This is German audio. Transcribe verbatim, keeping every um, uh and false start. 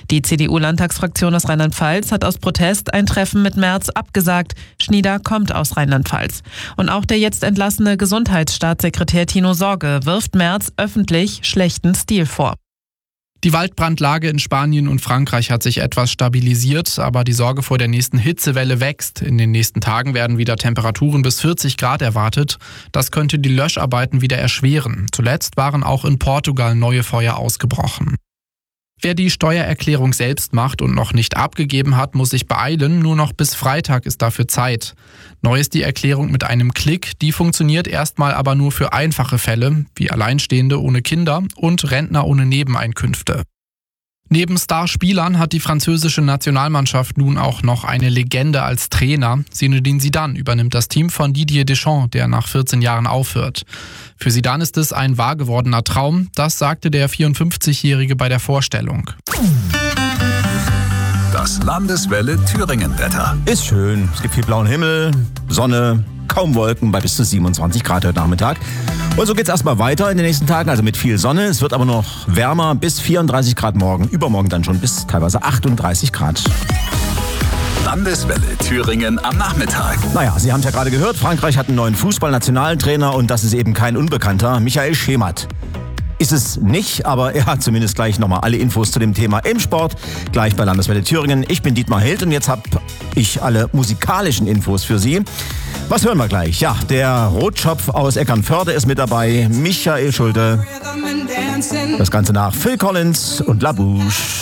Die C D U-Landtagsfraktion aus Rheinland-Pfalz hat aus Protest ein Treffen mit Merz abgesagt. Schnieder kommt aus Rheinland-Pfalz. Und auch der jetzt entlassene Gesundheitsstaatssekretär Tino Sorge wirft Merz öffentlich schlechten Stil vor. Die Waldbrandlage in Spanien und Frankreich hat sich etwas stabilisiert, aber die Sorge vor der nächsten Hitzewelle wächst. In den nächsten Tagen werden wieder Temperaturen bis vierzig Grad erwartet. Das könnte die Löscharbeiten wieder erschweren. Zuletzt waren auch in Portugal neue Feuer ausgebrochen. Wer die Steuererklärung selbst macht und noch nicht abgegeben hat, muss sich beeilen. Nur noch bis Freitag ist dafür Zeit. Neu ist die Erklärung mit einem Klick. Die funktioniert erstmal aber nur für einfache Fälle, wie Alleinstehende ohne Kinder und Rentner ohne Nebeneinkünfte. Neben Starspielern hat die französische Nationalmannschaft nun auch noch eine Legende als Trainer. Zinedine Zidane übernimmt das Team von Didier Deschamps, der nach vierzehn Jahren aufhört. Für Zidane ist es ein wahr gewordener Traum, das sagte der vierundfünfzigjährige bei der Vorstellung. Das Landeswelle Thüringen-Wetter. Ist schön, es gibt viel blauen Himmel, Sonne, kaum Wolken bei bis zu siebenundzwanzig Grad heute Nachmittag. Und so geht's erstmal weiter in den nächsten Tagen, also mit viel Sonne. Es wird aber noch wärmer, bis vierunddreißig Grad morgen, übermorgen dann schon bis teilweise achtunddreißig Grad. Landeswelle Thüringen am Nachmittag. Naja, Sie haben es ja gerade gehört, Frankreich hat einen neuen Fußballnationaltrainer und das ist eben kein Unbekannter, Michael Schemert. Ist es nicht, aber er hat zumindest gleich nochmal alle Infos zu dem Thema im Sport, gleich bei Landeswelle Thüringen. Ich bin Dietmar Hild und jetzt habe ich alle musikalischen Infos für Sie. Was hören wir gleich? Ja, der Rotschopf aus Eckernförde ist mit dabei, Michael Schulte. Das Ganze nach Phil Collins und La Bouche.